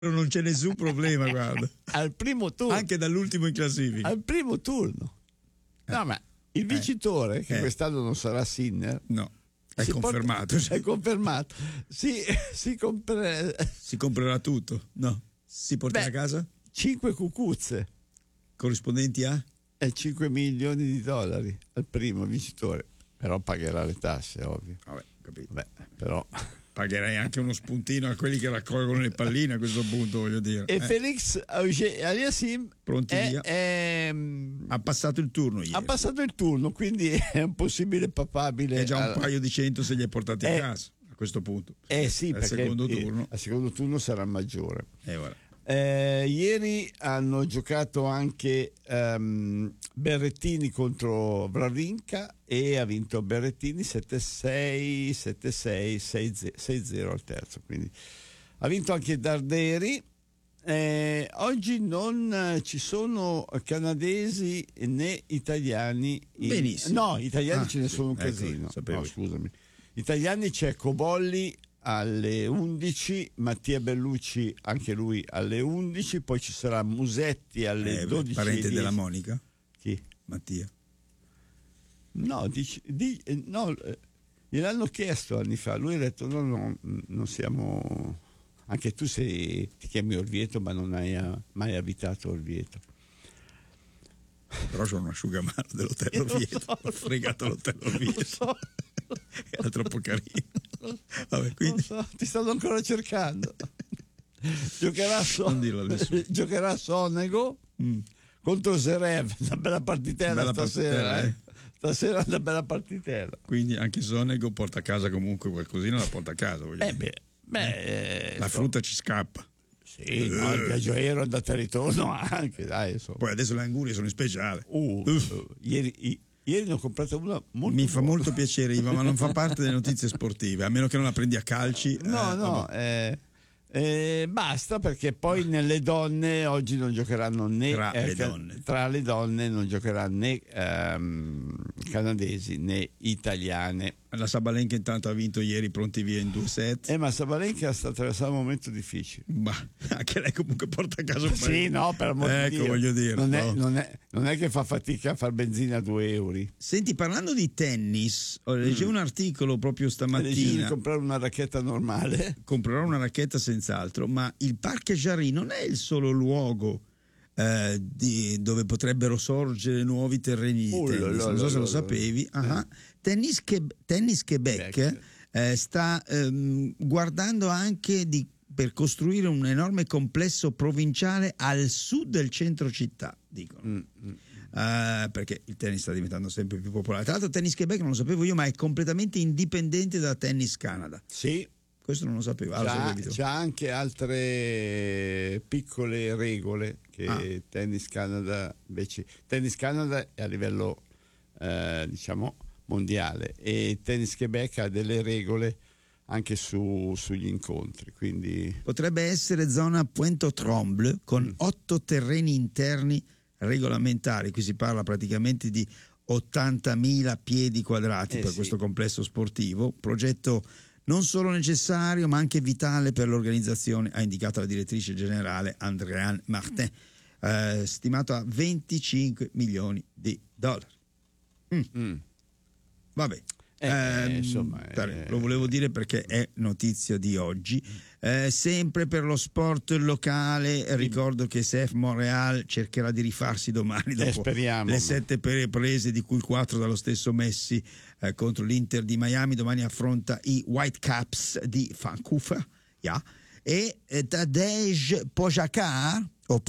non c'è nessun problema, guarda. Al primo turno. Anche dall'ultimo in classifica. Al primo turno. No, ma il vincitore, che quest'anno non sarà Sinner. No, è confermato. È confermato. Si comprerà tutto. No, si porterà a casa? 5 cucuzze. Corrispondenti a? 5 milioni di dollari al primo vincitore. Però pagherà le tasse, ovvio. Vabbè, capito. Però pagherei anche uno spuntino a quelli che raccolgono le palline a questo punto, voglio dire. E Felix Aliassime pronti via. Ha passato il turno ieri. Ha passato il turno, quindi è un possibile papabile. È già un paio di 100 se li hai portati a casa a questo punto. Sì, perché secondo turno. al secondo turno sarà maggiore. Voilà. Ieri hanno giocato anche Berrettini contro Wawrinka e ha vinto Berrettini 7-6, 7-6, 6-0 al terzo, quindi ha vinto anche Darderi. Oggi non ci sono canadesi né italiani. Benissimo. No, italiani ce ne sono un casino. No, scusami. Italiani c'è Cobolli alle 11, Mattia Bellucci anche lui alle 11, poi ci sarà Musetti alle 12. Parente della Monica? Chi? Mattia? No, no, gliel'hanno chiesto anni fa, lui ha detto no, non siamo, anche tu ti chiami Orvieto ma non hai mai abitato Orvieto. Però sono un asciugamano dell'hotel Orvieto, ho fregato l'hotel Orvieto. Era troppo carino. Vabbè, quindi... ti stanno ancora cercando. Giocherà Sonego contro Zverev, una bella partitella stasera. Stasera una bella partitella. Quindi anche Sonego porta a casa comunque qualcosina, la porta a casa. La frutta ci scappa. Sì, no, il viaggio aereo è andata e ritorno anche, dai. Insomma. Poi adesso le angurie sono in speciale. Ieri ne ho comprata una molto Mi fa molto piacere, Iva, ma non fa parte delle notizie sportive, a meno che non la prendi a calci. Basta, perché poi nelle donne oggi non giocheranno né tra le donne non giocheranno né canadesi né italiane. La Sabalenka intanto ha vinto ieri, pronti via in 2 set. Ma Sabalenka sta attraversando un momento difficile. Ma anche lei comunque porta a casa un paio. Sì, no, per amore di Dio. Voglio dire, non è che fa fatica a far benzina a 2 euro. Senti, parlando di tennis, leggevo un articolo proprio stamattina. Decidi di comprare una racchetta normale. Comprerò una racchetta senz'altro, ma il Parc Jarry non è il solo luogo dove potrebbero sorgere nuovi terreni di tennis. Non so se lo sapevi. Tennis Québec sta guardando anche per costruire un enorme complesso provinciale al sud del centro città, dicono. Perché il tennis sta diventando sempre più popolare. Tra l'altro Tennis Québec non lo sapevo io, ma è completamente indipendente da Tennis Canada. Sì. Questo non lo sapevo. C'ha anche altre piccole regole che Tennis Canada invece. Tennis Canada è a livello diciamo mondiale, e Tennis Québec ha delle regole anche sugli incontri, quindi potrebbe essere zona Pointe-Tremble con 8 terreni interni regolamentari. Qui si parla praticamente di 80.000 piedi quadrati per questo complesso sportivo, progetto non solo necessario ma anche vitale per l'organizzazione, ha indicato la direttrice generale Andréane Martin, stimato a 25 milioni di dollari. Vabbè. Insomma, lo volevo dire perché è notizia di oggi. Sempre per lo sport locale, ricordo che CF Montréal cercherà di rifarsi domani dopo le 7 prese, di cui 4 dallo stesso Messi, contro l'Inter di Miami. Domani affronta i Whitecaps di Vancouver, e Tadej Pogačar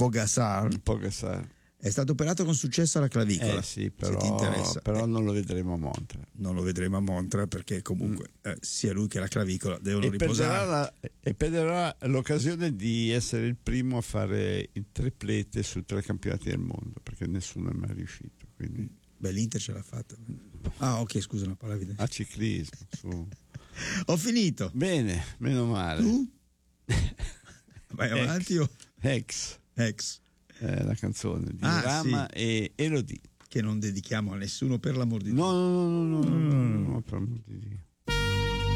è stato operato con successo alla clavicola. Sì, però non lo vedremo a Monza. Non lo vedremo a Monza perché comunque sia lui che la clavicola devono riposare. E perderà l'occasione di essere il primo a fare il triplete su 3 campionati del mondo, perché nessuno è mai riuscito. Quindi. L'Inter ce l'ha fatta. Ok, scusa, non parlavi a ciclismo. Su. Ho finito. Bene, meno male. Tu? Vai avanti o? Ex. La canzone di Rama e Elodie, che non dedichiamo a nessuno, per l'amor di Dio. No, per l'amor di Dio.